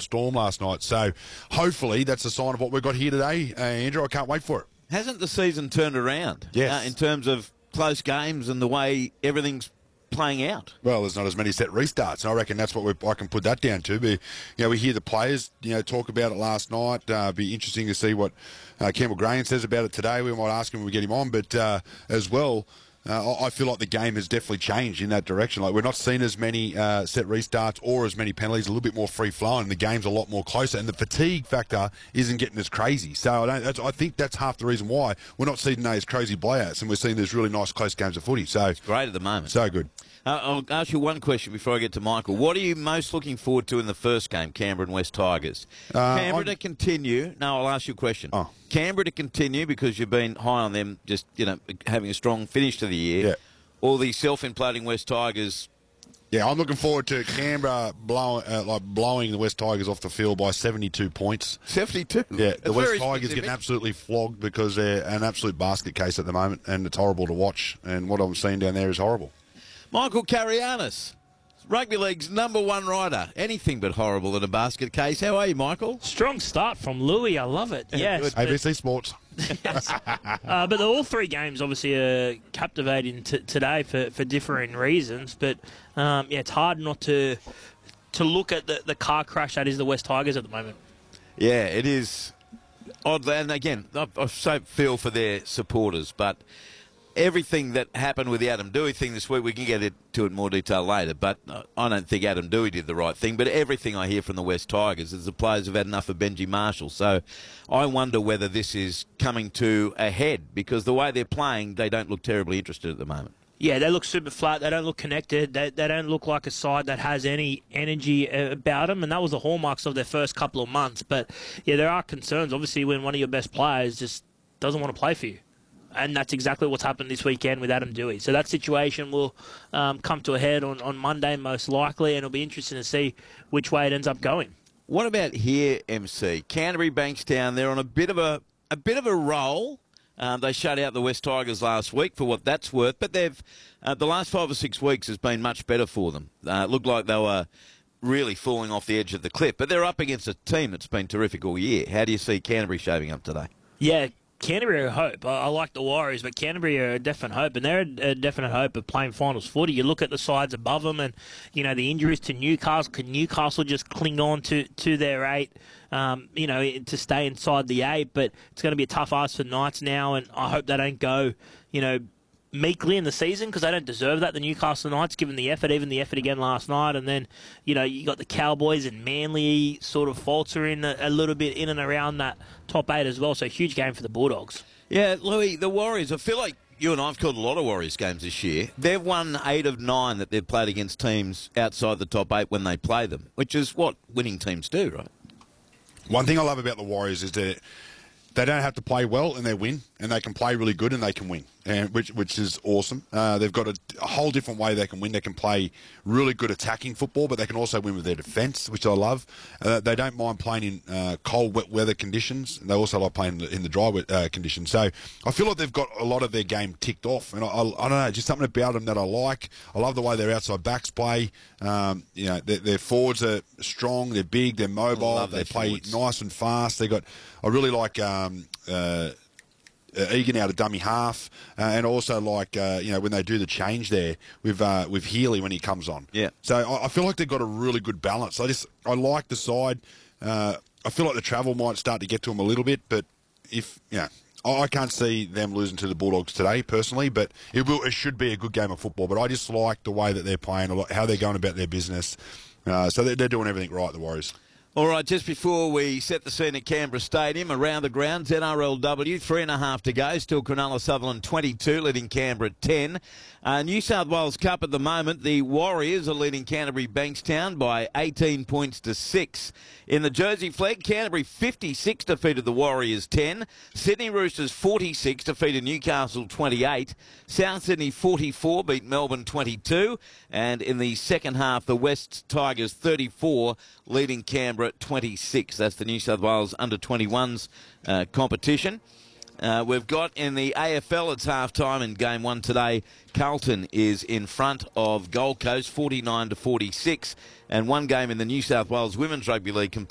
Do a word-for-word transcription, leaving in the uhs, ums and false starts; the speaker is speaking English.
Melbourne Storm last night. So hopefully that's a sign of what we've got here today, uh, Andrew. I can't wait for it. Hasn't the season turned around? Yes. Uh, in terms of close games and the way everything's playing out? Well, there's not as many set restarts, and I reckon that's what we, I can put that down to. But, you know, we hear the players, you know, talk about it last night. Uh, be interesting to see what uh, Campbell Graham says about it today. We might ask him when we get him on, but uh, as well, uh, I feel like the game has definitely changed in that direction. Like, we're not seeing as many uh, set restarts or as many penalties. A little bit more free flowing. The game's a lot more closer, and the fatigue factor isn't getting as crazy. So I, don't, that's, I think that's half the reason why we're not seeing those crazy blowouts, and we're seeing these really nice close games of footy. So It's great at the moment. So good. Uh, I'll ask you one question before I get to Michael. What are you most looking forward to in the first game, Canberra and West Tigers? Uh, Canberra I'm... to continue. No, I'll ask you a question. Oh. Canberra to continue because you've been high on them, just you know, having a strong finish to the year. Yeah. Or the self-imploding West Tigers. Yeah, I'm looking forward to Canberra blowing, uh, like blowing the West Tigers off the field by seventy-two points. seventy-two? Yeah, the That's West very Tigers specific. getting absolutely flogged because they're an absolute basket case at the moment, and it's horrible to watch. And what I'm seeing down there is horrible. Michael Carianis, Rugby League's number one rider. Anything but horrible in a basket case. How are you, Michael? Strong start from Louis. I love it. Yes. A B C Sports. uh, but the, all three games obviously are captivating t- today for, for differing reasons. But um, yeah, it's hard not to to look at the, the car crash that is the West Tigers at the moment. Yeah, it is odd. And again, I, I so feel for their supporters, but everything that happened with the Adam Dewey thing this week, we can get into it in more detail later, but I don't think Adam Dewey did the right thing. But everything I hear from the West Tigers is the players have had enough of Benji Marshall. So I wonder whether this is coming to a head, because the way they're playing, they don't look terribly interested at the moment. Yeah, they look super flat. They don't look connected. They, they don't look like a side that has any energy uh, about them, and that was the hallmarks of their first couple of months. But, yeah, there are concerns, obviously, when one of your best players just doesn't want to play for you. And that's exactly what's happened this weekend with Adam Dewey. So that situation will um, come to a head on, on Monday, most likely, and it'll be interesting to see which way it ends up going. What about here, M C? Canterbury, Bankstown, they're on a bit of a a bit of a roll. Um, they shut out the West Tigers last week for what that's worth, but they've uh, the last five or six weeks has been much better for them. Uh, it looked like they were really falling off the edge of the cliff, but they're up against a team that's been terrific all year. How do you see Canterbury shaping up today? Yeah, Canterbury are a hope. I, I like the Warriors, but Canterbury are a definite hope, and they're a, a definite hope of playing finals footy. You look at the sides above them, and you know the injuries to Newcastle. Can Newcastle just cling on to, to their eight? Um, you know, to stay inside the eight, but it's going to be a tough ask for Knights now, and I hope they don't go, you know, meekly in the season, because they don't deserve that, the Newcastle Knights, given the effort, even the effort again last night. And then, you know, you got the Cowboys and Manly sort of faltering a, a little bit in and around that top eight as well. So huge game for the Bulldogs. Yeah, Louis, the Warriors, I feel like you and I have called a lot of Warriors games this year. They've won eight of nine that they've played against teams outside the top eight when they play them, which is what winning teams do, right? One thing I love about the Warriors is that they don't have to play well and they win, and they can play really good and they can win, and which which is awesome. Uh, they've got a, a whole different way they can win. They can play really good attacking football, but they can also win with their defence, which I love. Uh, they don't mind playing in uh, cold, wet weather conditions. They also like playing in the dry uh, conditions. So I feel like they've got a lot of their game ticked off, and I, I, I don't know, just something about them that I like. I love the way their outside backs play. Um, you know, their, their forwards are strong, they're big, they're mobile, they play forwards nice and fast. They got, I really like. Um, uh, Uh, Egan out of dummy half, uh, and also like uh, you know when they do the change there with uh, with Healy when he comes on. Yeah. So I, I feel like they've got a really good balance. I just I like the side. Uh, I feel like the travel might start to get to them a little bit, but if yeah, you know, I can't see them losing to the Bulldogs today personally. But it will it should be a good game of football. But I just like the way that they're playing, a lot, how they're going about their business. Uh, so they're, they're doing everything right, the Warriors. All right, just before we set the scene at Canberra Stadium, around the grounds, N R L W, three and a half to go. Still Cronulla Sutherland twenty-two, leading Canberra ten. Uh, New South Wales Cup at the moment, the Warriors are leading Canterbury Bankstown by eighteen points to six. In the Jersey Flegg, Canterbury fifty-six defeated the Warriors ten. Sydney Roosters forty-six defeated Newcastle twenty-eight. South Sydney forty-four beat Melbourne twenty-two. And in the second half, the West Tigers thirty-four leading Canberra twenty-six. That's the New South Wales under twenty-ones uh, competition. Uh, we've got in the A F L, it's half-time in game one today. Carlton is in front of Gold Coast, forty-nine to forty-six. And one game in the New South Wales Women's Rugby League